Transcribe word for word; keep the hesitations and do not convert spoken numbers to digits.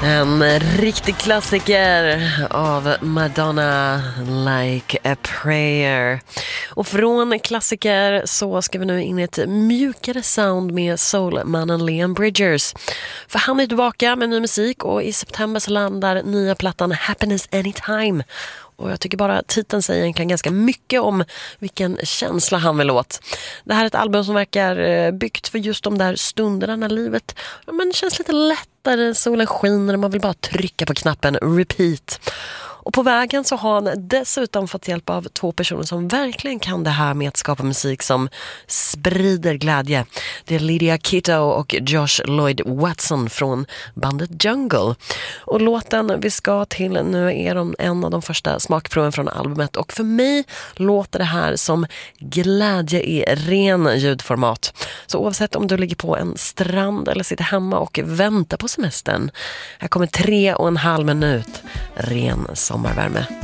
En riktig klassiker av Madonna, Like a Prayer. Och från klassiker så ska vi nu in i ett mjukare sound med soulmannen Leon Bridges. För han är tillbaka med ny musik och i september så landar nya plattan Happiness Anytime. Och jag tycker bara titeln säger egentligen ganska mycket om vilken känsla han vill åt. Det här är ett album som verkar byggt för just de där stunderna när livet ja, men känns lite lättare, solen skiner och man vill bara trycka på knappen repeat. Och på vägen så har han dessutom fått hjälp av två personer som verkligen kan det här med att skapa musik som sprider glädje. Det är Lydia Kitto och Josh Lloyd Watson från bandet Jungle. Och låten vi ska till nu är de en av de första smakproven från albumet. Och för mig låter det här som glädje i ren ljudformat. Så oavsett om du ligger på en strand eller sitter hemma och väntar på semestern. Här kommer tre och en halv minut ren sommarvärme.